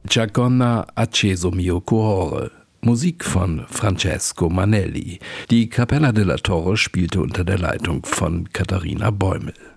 Giaconna acceso mio cuore. Musik von Francesco Manelli. Die Capella della Torre spielte unter der Leitung von Katharina Bäumel.